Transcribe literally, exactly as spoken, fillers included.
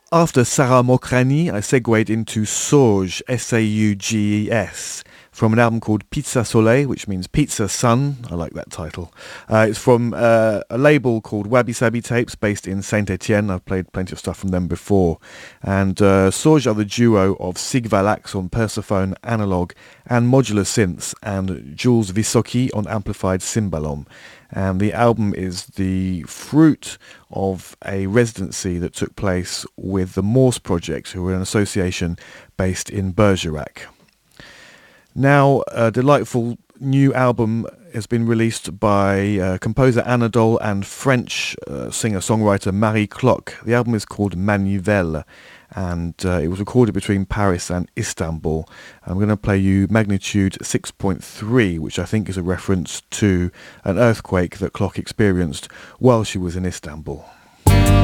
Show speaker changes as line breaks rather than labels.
After Sarah Mokrani, I segued into Sauge, S A U G E S, from an album called Pizza Soleil, which means Pizza Sun. I like that title. Uh, it's from uh, a label called Wabi Sabi Tapes, based in Saint-Etienne. I've played plenty of stuff from them before. And uh, Sauge are the duo of Sig Valax on Persephone analog and modular synths, and Jules Visocki on amplified cymbalom. And the album is the fruit of a residency that took place with the Morse Project, who were an association based in Bergerac. Now, a delightful new album has been released by uh, composer Anadole and French uh, singer-songwriter Marie Clock. The album is called Manivelle, and uh, it was recorded between Paris and Istanbul. I'm going to play you Magnitude six point three, which I think is a reference to an earthquake that Clock experienced while she was in Istanbul.